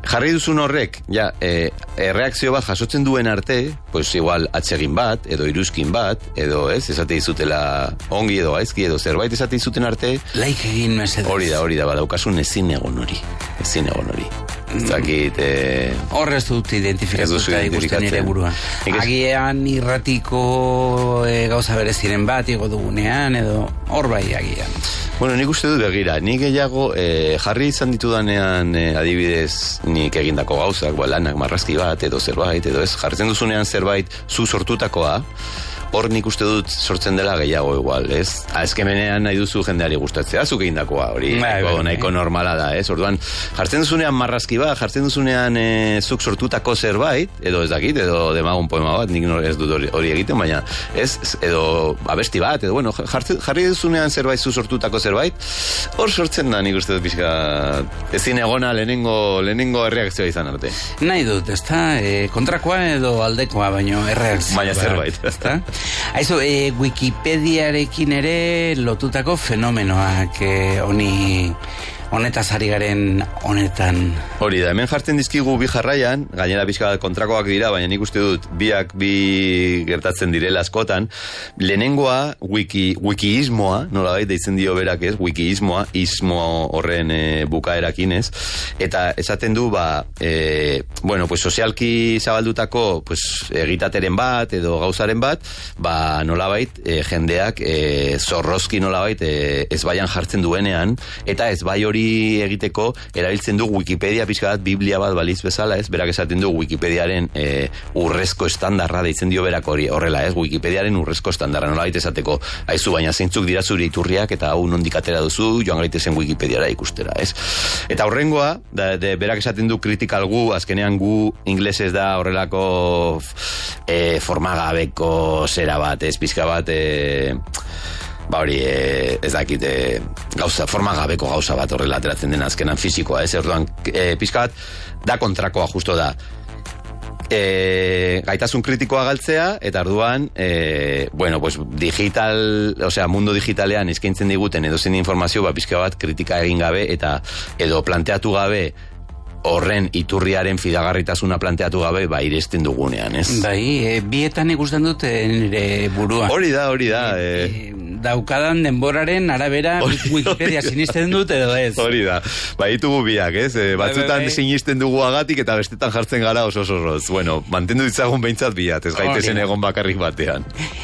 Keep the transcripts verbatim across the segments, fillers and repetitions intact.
jarri duzun horrek, ja, e, erreakzio bat jasotzen duen arte, pues igual atsegin bat, edo iruzkin bat, edo ez, esate dizutela ongi edo gaizki, edo zerbait esate dizuten arte. Laik egin mesedez. Hori da, hori da, badaukasun ezin egon hori. Ezin egon hori. Zakit, eh... Horrez dut identifikatuta ikusten nire buruan. Agian irratiko e, gauza bereziren bat igo dugunean, edo hor bai agian. Bueno, nik uste dut begira, nik gehiago eh, jarri izan ditudanean eh, adibidez nik egindako gauzak, ba, lanak marrazki bat, edo zerbait, edo ez, jartzen duzunean zerbait zu sortutakoa, hor nik uste dut sortzen dela gehiago igual, ez? Azkenean nahi duzu jendeari gustatzea, zuk egindakoa hori, nahiko, nahiko normala da, ez? Orduan, jartzen duzunean marrazki bat, jartzen duzunean e, zuk sortutako zerbait, edo ez dakit, edo demagun poema bat, nik ez dut hori, hori egiten, baina, ez? Edo abesti bat, edo, bueno, jartzen, jarri duzunean zerbait zu sortutako zerbait, hor sortzen da nik uste dut pixka ezin egona lehenengo, lehenengo erreakzioa izan arte. Nahi dut, ezta? E, kontrakoa edo aldekoa, baino erreakzioa. Baina zerbait, ezta? Aizu, e, Wikipediarekin ere lotutako fenomenoak e, honi honetaz ari garen honetan. Hori da, hemen jartzen dizkigu bi jarraian, gainera pixka kontrakoak dira, baina nik uste dut biak bi gertatzen direla askotan. Lehenengoa, wiki, wikiismoa, nola bai, deitzen dio berak ez, wikiismoa, ismo horren e, bukaerakin ez, eta esaten du, ba, e, bueno, pues sozialki zabaldutako, pues, egitateren bat, edo gauzaren bat, ba, nola bait, e, jendeak e, zorrozki nola bait, e, ez baian jartzen duenean, eta ez bai hori egiteko erabiltzen du Wikipedia pixka bat, Biblia bat baliz bezala, ez? Berak esaten du Wikipediaren e, urrezko estandarra deitzen dio berak hori horrela, ez? Wikipediaren urrezko estandarra, nola baita esateko, aizu, baina zeintzuk dira zure iturriak eta hau nondik atera duzu, joan gaitezen Wikipediara ikustera, ez? Eta horrengoa, da, de, berak esaten du critical gu, azkenean gu inglesez da horrelako e, formagabeko zera bat, ez? Pixka bat, e, ba hori, e, ez dakit, e, gauza, forma gabeko gauza bat horrela ateratzen den azkenan fizikoa, ez, orduan, e, pixka bat, da kontrakoa justo da. E, gaitasun kritikoa galtzea, eta orduan, e, bueno, pues digital, osea, mundo digitalean eskaintzen diguten edo zen informazio, ba, pixka bat kritika egin gabe, eta edo planteatu gabe, horren iturriaren fidagarritasuna planteatu gabe, ba, iresten dugunean, ez? Bai, e, bietan ikusten dut nire buruan. Hori da, hori da. E, e, daukadan denboraren arabera Wikipedia sinisten dut edo ez. Hori da. Ba, ditugu biak, ez? E, batzutan sinisten dugu agatik eta bestetan jartzen gara oso oso. Bueno, mantendu ditzagun behintzat biat, ez gaitezen egon bakarrik batean.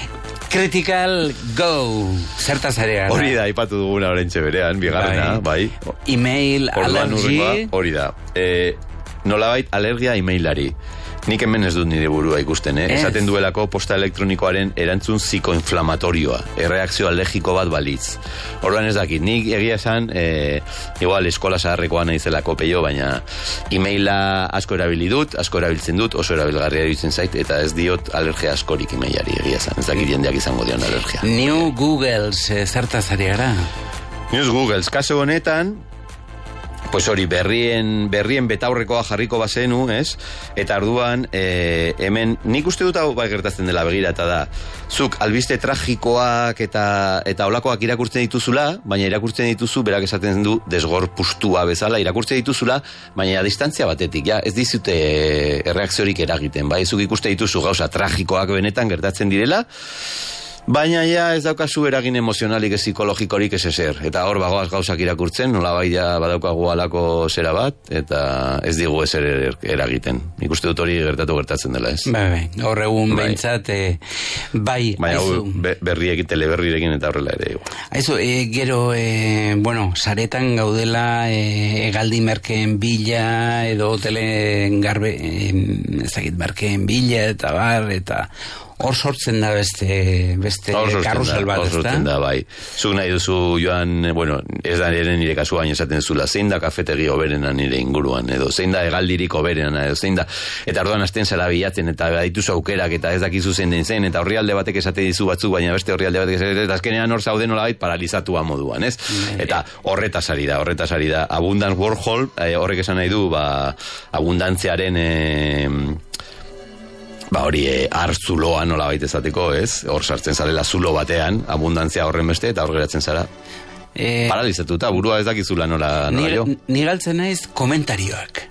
Critical Go, zertaz ari gara. Hori da, ipatu duguna orentxe berean, bigarrena, bai. bai. Email, alergi. Hori da. E, nolabait, alergia emailari. Nik hemen ez dut nire burua ikusten, eh? Esaten duelako posta elektronikoaren erantzun psikoinflamatorioa, erreakzio alergiko bat balitz. Orduan ez dakit, nik egia esan, e, igual eskola zaharrekoa naizelako peio, baina emaila asko erabili dut, asko erabiltzen dut, oso erabilgarria iruditzen zait, eta ez diot alergia askorik emailari egia esan. Ez dakit jendeak izango dion alergia. New Googles, zertaz ari gara? New Googles, kaso honetan, pues hori, berrien, berrien betaurrekoa jarriko bazenu, ez? Eta arduan, e, hemen, nik uste dut hau bai gertatzen dela begira, eta da, zuk albiste tragikoak eta eta olakoak irakurtzen dituzula, baina irakurtzen dituzu, berak esaten du, desgorpustua bezala, irakurtzen dituzula, baina a distantzia batetik, ja, ez dizute erreakziorik eragiten, bai? Zuk ikuste dituzu gauza tragikoak benetan gertatzen direla, baina ja ez daukazu eragin emozionalik, ez psikologikorik, ez ezer. Eta hor bagoaz gauzak irakurtzen, nola bai ja badaukagu alako zera bat, eta ez digu ezer eragiten. Nik uste dut hori gertatu gertatzen dela, ez? Bai, bai, hor egun bai. Behintzat, e, bai, baina hau be, berriekin, teleberrirekin eta horrela ere. Aizu, e, gero, e, bueno, saretan gaudela e, egaldi merkeen bila, edo hotelen garbe, e, ez dakit merkeen bila, eta bar, eta hor sortzen da beste, beste karrusel bat, ez da? Hor sortzen da, bai. Zuk nahi duzu joan, bueno, ez da nire nire kasuan esaten zula, zein da kafetegi oberena nire inguruan, edo zein da egaldirik oberena, edo zein da, eta orduan hasten zara bilatzen, eta badituzu aukerak, eta ez dakizu zein den zen, eta horrialde batek esate dizu batzuk, baina beste horrialde batek esate, eta azkenean hor zauden nolabait paralizatua moduan, ez? Eta horretaz ari da, horretaz ari da. Abundance Warhol, eh, horrek esan nahi du, ba, abundantziaren, eh, ba hori, e, hartzuloa nola baita esateko, ez? Hor sartzen zarela zulo batean, abundantzia horren beste, eta hor geratzen zara. E, paralizatuta, burua ez dakizula nola, nola jo. Ni galtzen naiz komentarioak.